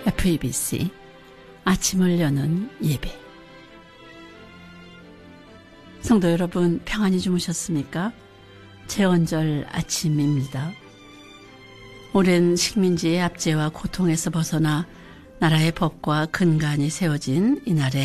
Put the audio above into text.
FEBC 아침을 여는 예배. 성도 여러분, 평안히 주무셨습니까? 제헌절 아침입니다. 오랜 식민지의 압제와 고통에서 벗어나 나라의 법과 근간이 세워진 이날의